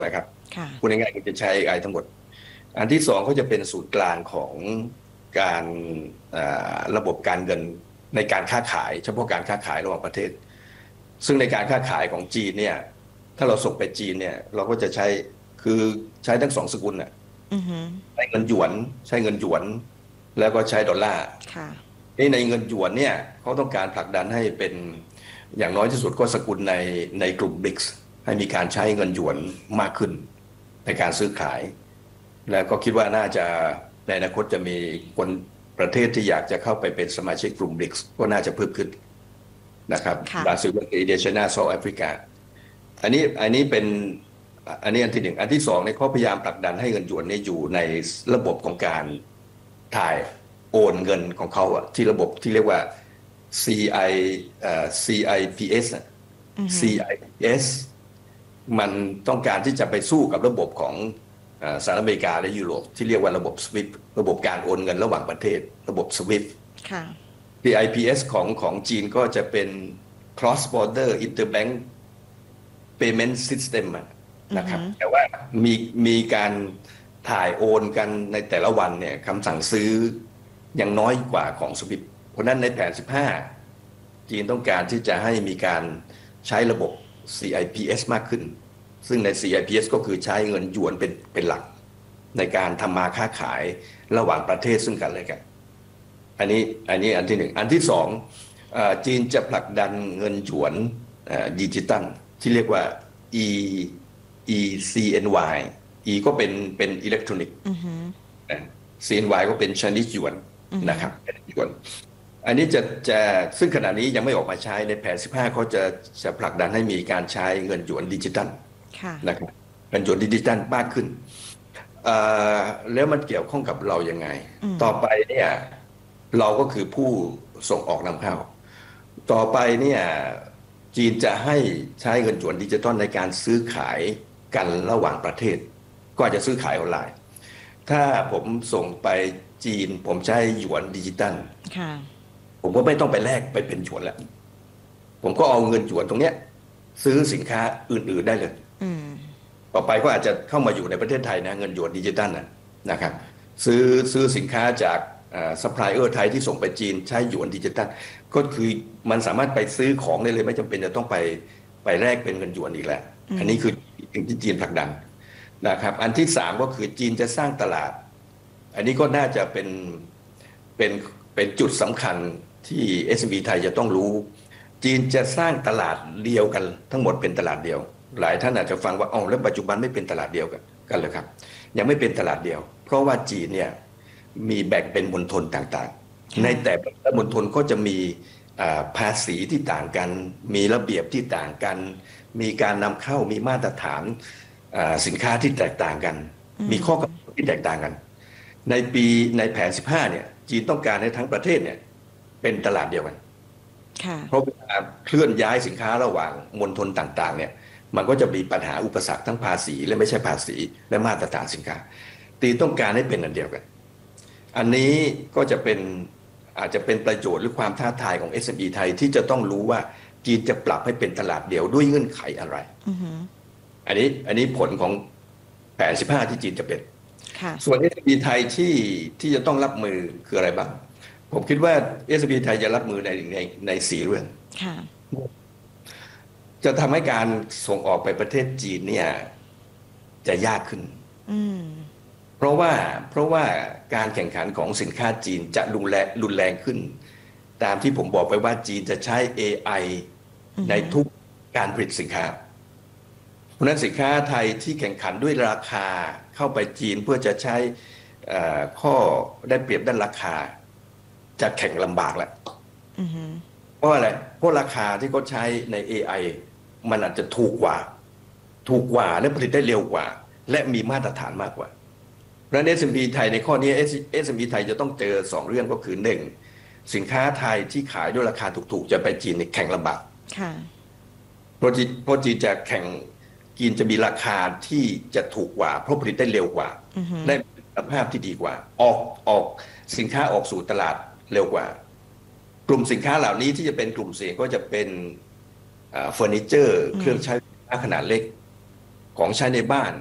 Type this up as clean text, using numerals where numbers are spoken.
นะครับค่ะพูดง่ายๆคือจะใช้ AI ทั้งหมดอันที่สองก็จะเป็นศูนย์กลางของการระบบการเงินในการค้าขายเฉพาะการค้าขายระหว่างประเทศซึ่งในการค้าขายของจีนเนี่ยถ้าเราส่งไปจีนเนี่ยเราก็จะใช้คือใช้ทั้งสองสกุลน่ะอือฮึใช้เงินหยวนใช้เงินหยวนแล้วก็ใช้ดอลลาร์ค่ะในเงินหยวนเนี่ยเขาต้องการผลักดันให้เป็นอย่างน้อยที่สุดก็สกุลในกลุ่มบริกส์ให้มีการใช้เงินหยวนมากขึ้นในการซื้อขาย แล้วก็คิดว่าน่าจะในอนาคตจะมีคนประเทศที่อยากจะเข้าไปเป็นสมาชิกกลุ่มบริกส์ก็น่าจะเพิ่มขึ้นนะครับค่ะบราซิลอินเดียไชน่าเซาท์แอฟริกาอันนี้เป็นอันที่หนึ่งอันที่สองเนี่ยเขาพยายามผลักดันให้เงินหยวนเนี่ยอยู่ในระบบของการถ่ายโอนเงินของเขาอะที่ระบบที่เรียกว่า CI CIPS อะอือฮึ CIPS มันต้องการที่จะไปสู้กับระบบของสหรัฐอเมริกาและยุโรปที่เรียกว่าระบบ SWIFT ระบบการโอนเงินระหว่างประเทศระบบ SWIFT ค่ะ CIPS ของจีนก็จะเป็น cross border interbank payment system อือฮึนะครับแต่ว่ามีมีการถ่ายโอนกันในแต่ละวันเนี่ยคำสั่งซื้อยังน้อยกว่าของ SWIFT เพราะนั้นในแผน15จีนต้องการที่จะให้มีการใช้ระบบ CIPS มากขึ้นซึ่งใน CIPS ก็คือใช้เงินหยวนเป็นหลักในการทำมาค้าขายระหว่างประเทศซึ่งกันและกันอันนี้อันที่หนึ่งอันที่สองจีนจะผลักดันเงินหยวนดิจิตัลที่เรียกว่า e ECNY E ก็เป็นอิเล็กทรอนิกส์อือฮึ CNY ก็เป็น Chinese yuan อือฮึนะครับหยวนอันนี้จะซึ่งขณะนี้ยังไม่ออกมาใช้ในแผน15เขาจะผลักดันให้มีการใช้เงินหยวนดิจิตัลค่ะนะครับเงินหยวนดิจิตัลมากขึ้นเอ่อแล้วมันเกี่ยวข้องกับเรายังไงอืมต่อไปเนี่ยเราก็คือผู้ส่งออกนำเข้าต่อไปเนี่ยจีนจะให้ใช้เงินหยวนดิจิตอลในการซื้อขายกันระหว่างประเทศก็อาจจะซื้อขายออนไลน์ถ้าผมส่งไปจีนผมใช้หยวนดิจิตัลค่ะผมก็ไม่ต้องไปแลกไปเป็นหยวนแล้วผมก็เอาเงินหยวนตรงเนี้ยซื้อสินค้าอื่นๆได้เลยอืมต่อไปก็อาจจะเข้ามาอยู่ในประเทศไทยนะเงินหยวนดิจิตัลนะครับซื้อซื้อสินค้าจากซัพพลายเออร์ไทยที่ส่งไปจีนใช้หยวนดิจิตัลก็คือมันสามารถไปซื้อของได้เลยไม่จำเป็นจะต้องไปแลกเป็นเงินหยวนอีกแล้วอืมอันนี้คือสิ่งที่จีนผลักดันนะครับอันที่สามก็คือจีนจะสร้างตลาดอันนี้ก็น่าจะเป็นเป็นจุดสำคัญที่ SME ไทยจะต้องรู้ จีนจะสร้างตลาดเดียวกันทั้งหมดเป็นตลาดเดียวหลายท่านอาจจะฟังว่าอ๋อแล้วปัจจุบันไม่เป็นตลาดเดียวกันเลยครับยังไม่เป็นตลาดเดียวเพราะว่าจีนเนี่ยมีแบ่งเป็นมณฑลต่างๆในค่ะแต่ละมณฑลก็จะมีภาษีที่ต่างกันมีระเบียบที่ต่างกันมีการนำเข้ามีมาตรฐานสินค้าที่แตกต่างกันอืมมีข้อกำหนดที่แตกต่างกันในแผน15เนี่ยจีนต้องการให้ทั้งประเทศเนี่ยเป็นตลาดเดียวกันค่ะเพราะเวลาเคลื่อนย้ายสินค้าระหว่างมณฑลต่างๆเนี่ยมันก็จะมีปัญหาอุปสรรคทั้งภาษีและไม่ใช่ภาษีและมาตรฐานสินค้าตีต้องการให้เป็นอันเดียวกันอันนี้ก็จะเป็นอาจจะเป็นประโยชน์หรือความท้าทายของ SME ไทยที่จะต้องรู้ว่าจีนจะปรับให้เป็นตลาดเดียวด้วยเงื่อนไขอะไรอือฮึอันนี้ผลของแผน15ที่จีนจะเป็นค่ะส่วน SME ไทยที่จะต้องรับมือคืออะไรบ้างผมคิดว่า SME ไทยจะรับมือใน4เรื่องค่ะจะทำให้การส่งออกไปประเทศจีนเนี่ยจะยากขึ้นอืมเพราะว่าการแข่งขันของสินค้าจีนจะรุนแรงขึ้นตามที่ผมบอกไปว่าจีนจะใช้ AI ในอือฮึทุกการผลิตสินค้าเพราะฉะนั้นสินค้าไทยที่แข่งขันด้วยราคาเข้าไปจีนเพื่อจะใช้ข้อได้เปรียบด้านราคาจะแข่งลำบากแล้วอือฮึเพราะอะไรเพราะราคาที่เขาใช้ใน AI มันอาจจะถูกกว่าและผลิตได้เร็วกว่าและมีมาตรฐานมากกว่าเพราะฉะนั้น SME ไทยในข้อนี้ SME ไทยจะต้องเจอ2เรื่องก็คือ1สินค้าไทยที่ขายด้วยราคาถูกๆจะไปจีนแข่งลำบากค่ะเพราะจีนจะแข่งจีนจะมีราคาที่จะถูกกว่าเพราะผลิตได้เร็วกว่าอือฮึได้คุณภาพที่ดีกว่าออกสินค้าออกสู่ตลาดเร็วกว่า กลุ่มสินค้าเหล่านี้ที่จะเป็นกลุ่มเสี่ยงก็จะเป็นเฟอร์นิเจอร์อืมเครื่องใช้ไฟฟ้าขนาดเล็กของใช้ในบ้าน